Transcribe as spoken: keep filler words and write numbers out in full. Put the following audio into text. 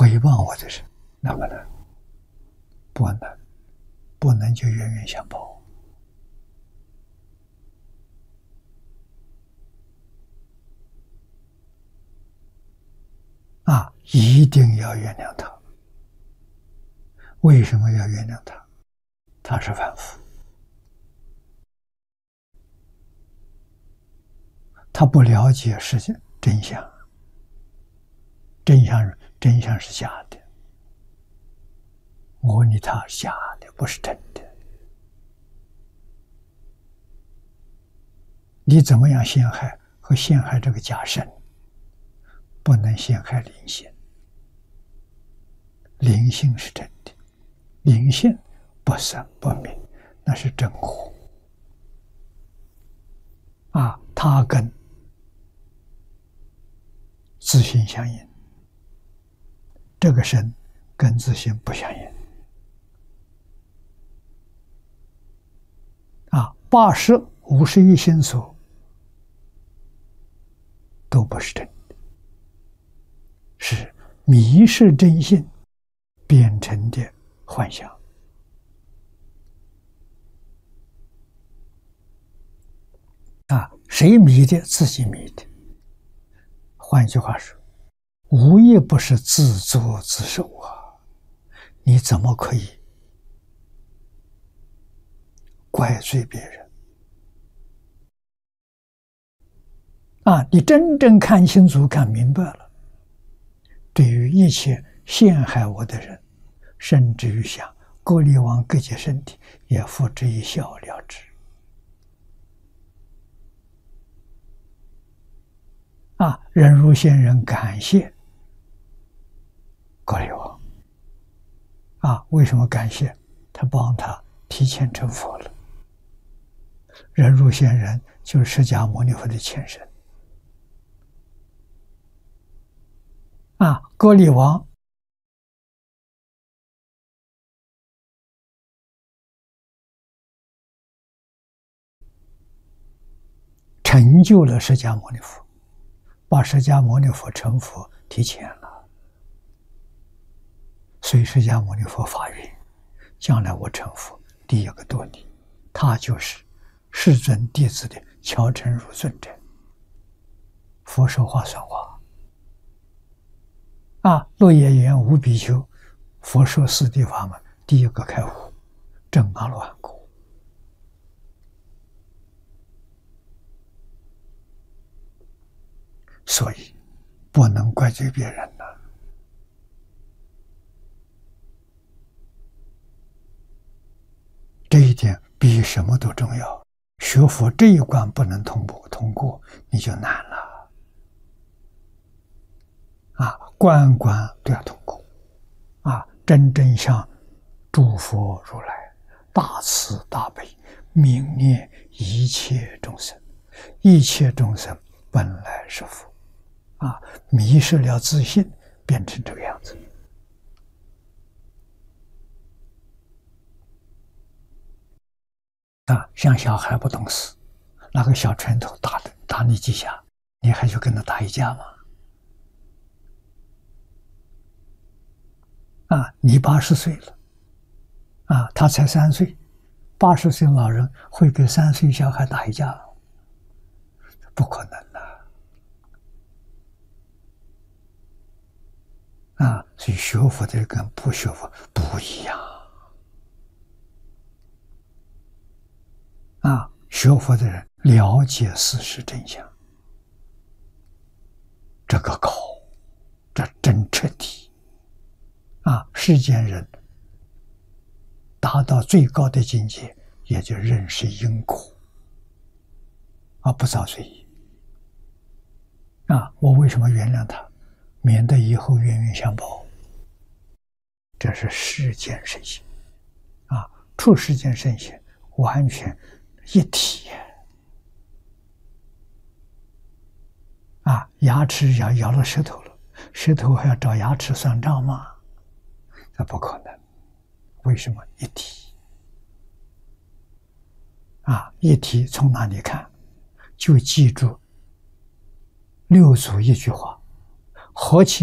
诽谤我的人，那么呢，不能，不能就冤冤相报。啊，一定要原谅他。为什么要原谅他？他是凡夫，他不了解事情真相，真相真相是假的。我问你，他是假的，不是真的。你怎么样陷害和陷害这个假身？不能陷害灵性，灵性是真的，灵性不生不灭，那是真火啊！它跟自性相应，这个身跟自性不相应啊！八十五十一心所都不是真的。是迷失真性变成的幻想啊！谁迷的？自己迷的。换句话说，无一不是自作自受啊！你怎么可以怪罪别人啊？你真正看清楚、看明白了。对于一切陷害我的人，甚至于想割离王割截身体，也付之一笑了之。啊，忍辱仙人感谢割离王。啊，为什么感谢？他帮他提前成佛了。忍辱仙人就是释迦牟尼佛的前身。啊，割离王成就了释迦牟尼佛，把释迦牟尼佛成佛提前了。所以释迦牟尼佛发愿，将来我成佛，第一个度你。他就是世尊弟子的乔成如尊者。佛说话算话。啊，落叶言无比丘，佛说四谛法门，第一个开悟，证阿罗汉果。所以不能怪罪别人呐。这一点比什么都重要。学佛这一关不能通过，通过你就难了。啊，关关都要通过，啊，真正向诸佛如来大慈大悲悯念一切众生，一切众生本来是佛，啊，迷失了自信，变成这个样子。啊，像小孩不懂事，拿个小拳头打打你几下，你还去跟他打一架吗？啊，你八十岁了，啊，他才三岁，八十岁老人会跟三岁小孩打一架吗？不可能的。啊，所以学佛的人跟不学佛不一样。啊，学佛的人了解事实真相，这个高，这真彻底。啊，世间人达到最高的境界，也就认识因果，而不造罪业。啊，我为什么原谅他？免得以后冤冤相报。这是世间圣贤，啊，出世间圣贤完全一体。啊，牙齿咬咬了舌头了，舌头还要找牙齿算账吗？这不可能。为什么？一体。啊，一体从哪里看？就记住六祖一句话：何其